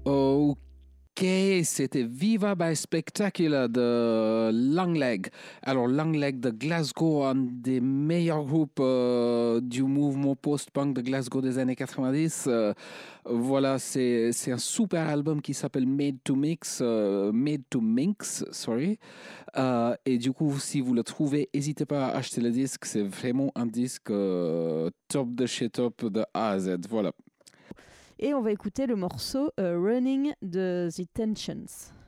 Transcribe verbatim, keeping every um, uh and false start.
Ok, c'était Viva by Spectacular de Langleg. Alors Langleg de Glasgow, un des meilleurs groupes euh, du mouvement post-punk de Glasgow des années quatre-vingt-dix. Euh, voilà, c'est c'est un super album qui s'appelle Made to Mix, euh, Made to Minx, sorry. Euh, et du coup, si vous le trouvez, n'hésitez pas à acheter le disque. C'est vraiment un disque euh, top de chez top de A à Z. Voilà. Et on va écouter le morceau euh, Running de The Tensions.